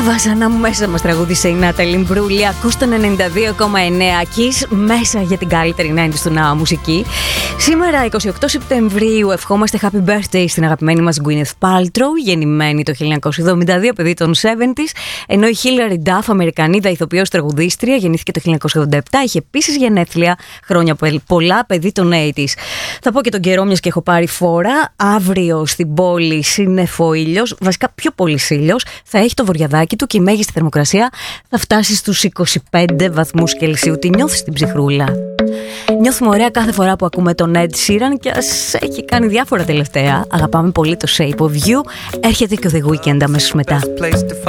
Βασανά μου, μέσα μας τραγούδισε η Νάταλη Μπρούλη. Ακούς τον 92,9 Kiss, μέσα για την καλύτερη 90's του Now μουσική. Σήμερα 28 Σεπτεμβρίου ευχόμαστε happy birthday στην αγαπημένη μας Gwyneth Paltrow, γεννημένη το 1972, παιδί των 70's, ενώ η Hilary Duff, Αμερικανίδα ηθοποιός τραγουδίστρια, γεννήθηκε το 1987, είχε επίσης γενέθλια, χρόνια πολλά, παιδί των 80's. Θα πω και τον καιρό, μιας και έχω πάρει φόρα. Αύριο στην πόλη σύννεφο ήλιος, βασικά πιο πολύ ήλιος, θα έχει το βοριαδάκι του και η μέγιστη θερμοκρασία θα φτάσει στους 25 βαθμούς Κελσίου. Τι νιώθεις την ψυχρούλα? Νιώθουμε ωραία κάθε φορά που ακούμε τον Ed Sheeran και ας έχει κάνει διάφορα τελευταία. Αγαπάμε πολύ το Shape of You. Έρχεται και ο The Weeknd αμέσως μετά.